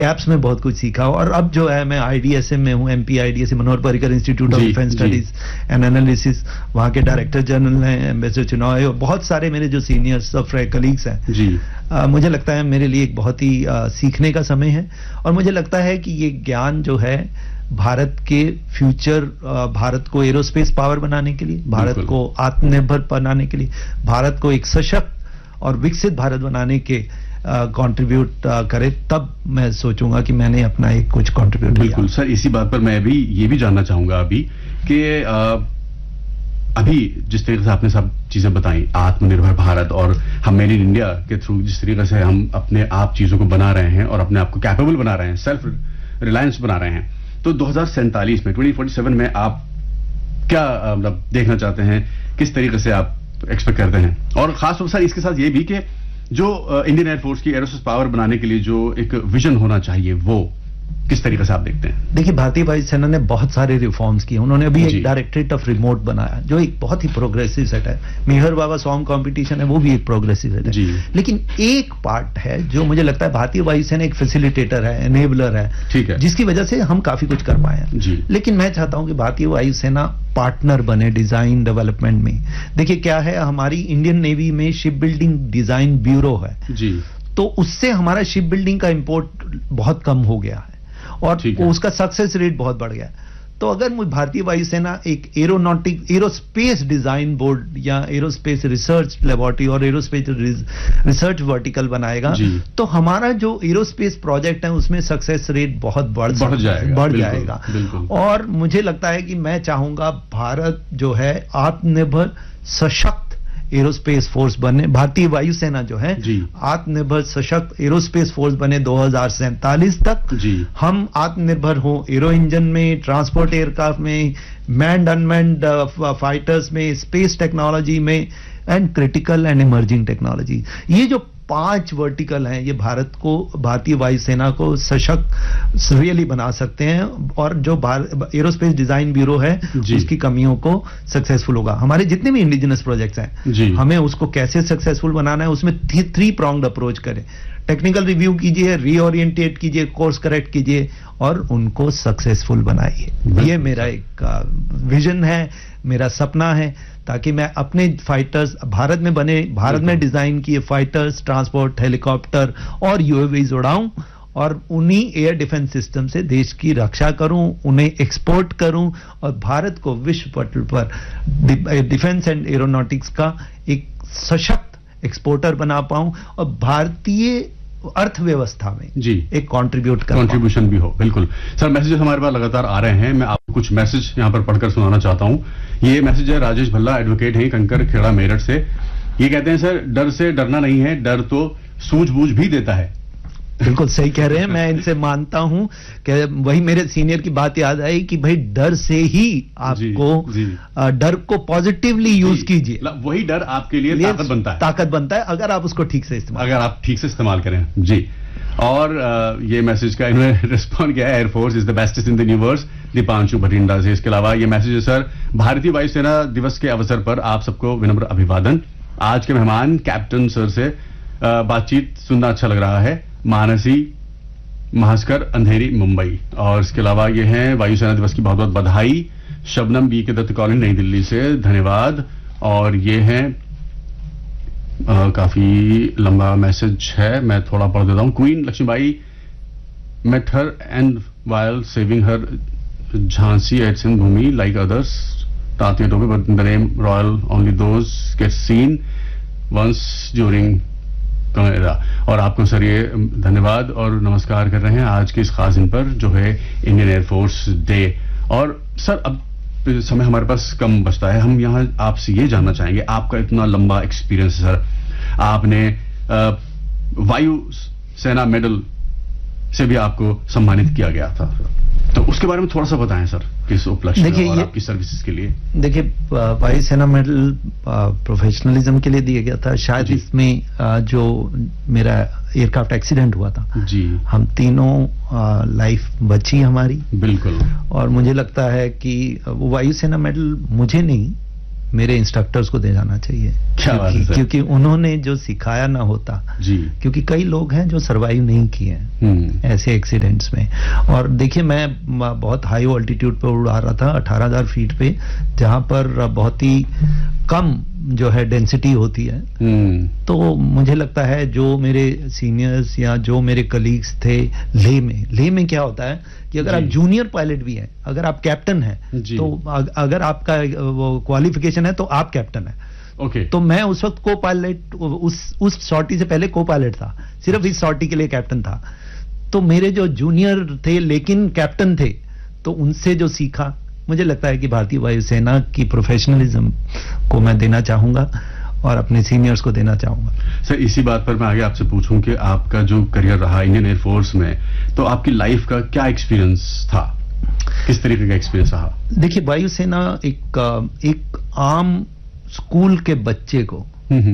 Apps में बहुत कुछ सीखा, और अब जो है मैं IDSM में हूँ, MP IDSM, Manohar Parrikar institute of defence studies and analysis, वहाँ के डायरेक्टर जनरल हैं एम्बेसडर चुनाव है, और बहुत सारे मेरे जो सीनियर्स ऑफ कलीग्स हैं जी। मुझे लगता है मेरे लिए एक बहुत ही सीखने का समय है, और मुझे लगता है कि ये ज्ञान जो है भारत के फ्यूचर, भारत को एरोस्पेस पावर बनाने के लिए, भारत को आत्मनिर्भर बनाने के लिए, भारत को एक सशक्त और विकसित भारत बनाने के कंट्रीब्यूट करे, तब मैं सोचूंगा कि मैंने अपना एक कुछ कंट्रीब्यूट किया। बिल्कुल सर, इसी बात पर मैं भी ये भी जानना चाहूंगा अभी कि अभी जिस तरीके से आपने सब चीजें बताई, आत्मनिर्भर भारत और हम मेड इन इंडिया के थ्रू जिस तरीके से हम अपने आप चीजों को बना रहे हैं और अपने आप को कैपेबल बना रहे हैं, सेल्फ रिलायंस बना रहे हैं, तो 2047 में 2047 में आप क्या मतलब देखना चाहते हैं, किस तरीके से आप एक्सपेक्ट करते हैं? और खासतौर से इसके साथ ये भी कि जो इंडियन एयरफोर्स की एरोस्पेस पावर बनाने के लिए जो एक विजन होना चाहिए, वो किस तरीके से आप देखते हैं? देखिए, भारतीय वायुसेना ने बहुत सारे रिफॉर्म्स किए। उन्होंने अभी एक डायरेक्टरेट ऑफ रिमोट बनाया जो एक बहुत ही प्रोग्रेसिव सेट है। मेहर बाबा सॉन्ग कंपटीशन है, वो भी एक प्रोग्रेसिव सेट है। लेकिन एक पार्ट है जो मुझे लगता है भारतीय वायुसेना एक फैसिलिटेटर है, एनेबलर है, ठीक है, जिसकी वजह से हम काफी कुछ कर पाए हैं। लेकिन मैं चाहता हूं कि भारतीय वायुसेना पार्टनर बने डिजाइन डेवलपमेंट में। देखिए क्या है, हमारी इंडियन नेवी में शिप बिल्डिंग डिजाइन ब्यूरो है जी, तो उससे हमारा शिप बिल्डिंग का इंपोर्ट बहुत कम हो गया है और उसका सक्सेस रेट बहुत बढ़ गया। तो अगर भारतीय वायुसेना एक एरोस्पेस डिजाइन बोर्ड या एरोस्पेस रिसर्च लेबोरेटरी और एरोस्पेस रिसर्च वर्टिकल बनाएगा, तो हमारा जो एरोस्पेस प्रोजेक्ट है उसमें सक्सेस रेट बहुत बढ़ जाएगा। और मुझे लगता है कि मैं चाहूंगा भारत जो है आत्मनिर्भर सशक्त एरोस्पेस फोर्स बने, भारतीय वायुसेना जो है आत्मनिर्भर सशक्त एरोस्पेस फोर्स बने 2047 तक। हम आत्मनिर्भर हो एरो इंजन में, ट्रांसपोर्ट एयरक्राफ्ट में, मैन्ड अनमैन्ड फाइटर्स में, स्पेस टेक्नोलॉजी में and critical and emerging technology. ये जो 5 वर्टिकल हैं, ये भारत को, भारतीय वायुसेना को सशक्त रियली बना सकते हैं, और जो एरोस्पेस डिजाइन ब्यूरो है उसकी कमियों को सक्सेसफुल होगा। हमारे जितने भी इंडिजिनस प्रोजेक्ट्स हैं, हमें उसको कैसे सक्सेसफुल बनाना है, उसमें 3 pronged अप्रोच करें। टेक्निकल रिव्यू कीजिए, रीओरिएंटेट कीजिए, कोर्स करेक्ट कीजिए और उनको सक्सेसफुल बनाइए। ये मेरा एक विजन है, मेरा सपना है, ताकि मैं अपने फाइटर्स भारत में बने, भारत में डिजाइन किए फाइटर्स, ट्रांसपोर्ट, हेलीकॉप्टर और यूएवीज उड़ाऊं और उन्हीं एयर डिफेंस सिस्टम से देश की रक्षा करूं, उन्हें एक्सपोर्ट करूं और भारत को विश्व पटल पर डिफेंस एंड एरोनॉटिक्स का एक सशक्त एक्सपोर्टर बना पाऊं और भारतीय अर्थव्यवस्था में एक कंट्रीब्यूशन भी हो। बिल्कुल सर, मैसेजेस हमारे पास लगातार आ रहे हैं, मैं आपको कुछ मैसेज यहां पर पढ़कर सुनाना चाहता हूं। ये मैसेज है राजेश भल्ला, एडवोकेट हैं, कंकर खेड़ा मेरठ से। ये कहते हैं सर, डर से डरना नहीं है, डर तो सूझबूझ भी देता है। बिल्कुल सही कह रहे हैं, मैं इनसे मानता हूं कि वही मेरे सीनियर की बात याद आई कि भाई डर से ही आपको डर को पॉजिटिवली यूज कीजिए, वही डर आपके लिए ताकत बनता है अगर आप उसको ठीक से इस्तेमाल करें जी। और ये मैसेज का इन्होंने रिस्पॉन्ड किया है, air force is the bestest in the universe, Deepanshu Bathinda से। इसके अलावा ये मैसेज है सर, भारतीय वायुसेना दिवस के अवसर पर आप सबको विनम्र अभिवादन। आज के मेहमान कैप्टन सर से बातचीत सुनना अच्छा लग रहा है, मानसी महास्कर, अंधेरी, मुंबई। और इसके अलावा ये हैं, वायुसेना दिवस की बहुत बहुत बधाई, शबनम बी के दत्त कॉलोनी, नई दिल्ली से, धन्यवाद। और ये हैं, काफी लंबा मैसेज है, मैं थोड़ा पढ़ देता हूं। Queen Lakshmibai met her and while saving her Jhansi at Sindhbhumi like others, Tatya Tobe, but in the name royal only those get seen once during era। और आपको सर ये धन्यवाद और नमस्कार कर रहे हैं आज के इस खास दिन पर जो है इंडियन एयरफोर्स डे। और सर अब समय हमारे पास कम बचता है, हम यहाँ आपसे ये जानना चाहेंगे, आपका इतना लंबा एक्सपीरियंस है सर, आपने वायु सेना मेडल से भी आपको सम्मानित किया गया था, तो उसके बारे में थोड़ा सा बताएं सर, किस उपलक्ष्य में और आपकी सर्विसेज के लिए। देखिए, वायुसेना मेडल प्रोफेशनलिज्म के लिए दिया गया था। शायद इसमें जो मेरा एयरक्राफ्ट एक्सीडेंट हुआ था जी, हम तीनों लाइफ बची हमारी। बिल्कुल। और मुझे लगता है कि वो वायुसेना मेडल मुझे नहीं, मेरे इंस्ट्रक्टर्स को दे जाना चाहिए। क्या बात है सर? क्योंकि उन्होंने जो सिखाया ना होता जी, क्योंकि कई लोग हैं जो सरवाइव नहीं किए हैं ऐसे एक्सीडेंट्स में। और देखिए मैं बहुत हाई ऑल्टीट्यूड पे उड़ा रहा था 18,000 फीट पे, जहां पर बहुत ही कम जो है डेंसिटी होती है। तो मुझे लगता है जो मेरे सीनियर्स या जो मेरे कलीग्स थे लेह में क्या होता है कि अगर आप जूनियर पायलट भी हैं, अगर आप कैप्टन हैं, तो अगर आपका वो क्वालिफिकेशन है तो आप कैप्टन है। ओके। तो मैं उस वक्त को पायलट, उस सॉर्टी से पहले को पायलट था, सिर्फ इस सॉर्टी के लिए कैप्टन था। तो मेरे जो जूनियर थे लेकिन कैप्टन थे, तो उनसे जो सीखा, मुझे लगता है कि भारतीय वायुसेना की प्रोफेशनलिज्म को मैं देना चाहूंगा और अपने सीनियर्स को देना चाहूंगा। सर इसी बात पर मैं आगे आपसे पूछूं कि आपका जो करियर रहा इंडियन एयरफोर्स में, तो आपकी लाइफ का क्या एक्सपीरियंस था, किस तरीके का एक्सपीरियंस रहा? देखिए वायुसेना एक आम स्कूल के बच्चे को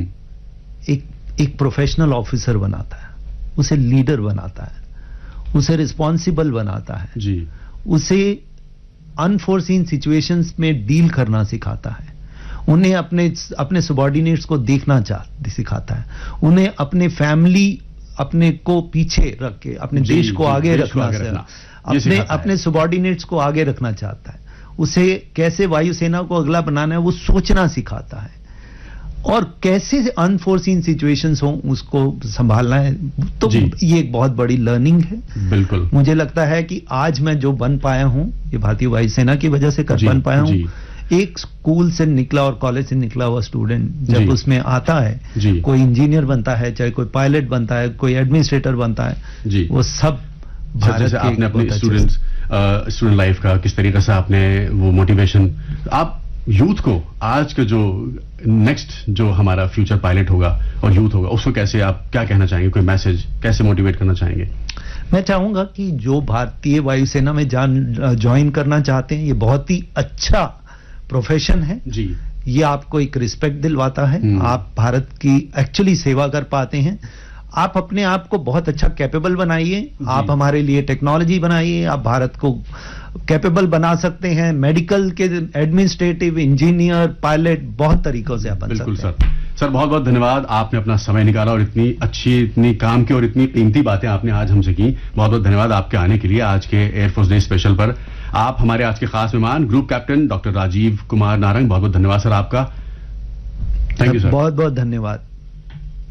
एक प्रोफेशनल ऑफिसर बनाता है, उसे लीडर बनाता है, उसे रिस्पॉन्सिबल बनाता है जी, उसे अनफोर्सीन सिचुएशंस में डील करना सिखाता है, उन्हें अपने सबॉर्डिनेट्स को देखना सिखाता है, उन्हें अपने फैमिली अपने को पीछे रख के अपने देश को आगे रखना, अपने सबॉर्डिनेट्स को आगे रखना चाहता है, उसे कैसे वायुसेना को अगला बनाना है वो सोचना सिखाता है, और कैसे अनफोर्सीन सिचुएशंस हो उसको संभालना है। तो ये एक बहुत बड़ी लर्निंग है। बिल्कुल। मुझे लगता है कि आज मैं जो बन पाया हूं ये भारतीय वायुसेना की वजह से बन पाया हूं। एक स्कूल से निकला और कॉलेज से निकला हुआ स्टूडेंट जब उसमें आता है, कोई इंजीनियर बनता है, चाहे कोई पायलट बनता है, कोई एडमिनिस्ट्रेटर बनता है, वो सब भारत के आपने अपने स्टूडेंट लाइफ का किस तरीके से आपने वो मोटिवेशन, आप यूथ को आज के जो नेक्स्ट जो हमारा फ्यूचर पायलट होगा और यूथ होगा उसको कैसे आप क्या कहना चाहेंगे, कोई मैसेज कैसे मोटिवेट करना चाहेंगे? मैं चाहूंगा कि जो भारतीय वायुसेना में ज्वाइन करना चाहते हैं, ये बहुत ही अच्छा प्रोफेशन है जी, ये आपको एक रिस्पेक्ट दिलवाता है, आप भारत की एक्चुअली सेवा कर पाते हैं, आप अपने आप को बहुत अच्छा कैपेबल बनाइए, आप हमारे लिए टेक्नोलॉजी बनाइए, आप भारत को कैपेबल बना सकते हैं, मेडिकल के, एडमिनिस्ट्रेटिव, इंजीनियर, पायलट, बहुत तरीकों से आप बन सकते हैं। बिल्कुल सर बहुत बहुत धन्यवाद, आपने अपना समय निकाला और इतनी अच्छी, इतनी काम की और इतनी कीमती बातें आपने आज हमसे की। बहुत बहुत धन्यवाद आपके आने के लिए आज के एयरफोर्स डे स्पेशल पर। आप हमारे आज के खास मेहमान group captain doctor Rajiv Kumar Narang, बहुत बहुत धन्यवाद सर आपका। Thank you sir. बहुत बहुत धन्यवाद।